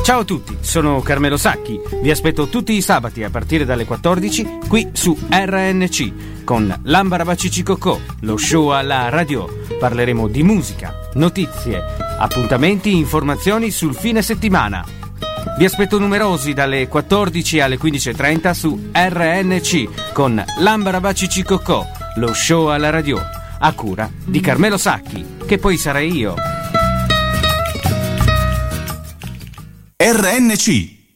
Ciao a tutti, sono Carmelo Sacchi. Vi aspetto tutti i sabati a partire dalle 14 qui su RNC con L'Ambarabaccicicocò, lo show alla radio. Parleremo di musica, notizie, appuntamenti, informazioni sul fine settimana. Vi aspetto numerosi dalle 14 alle 15.30 su RNC con L'Ambarabaccicicocò, lo show alla radio, a cura di Carmelo Sacchi, che poi sarei io. RNC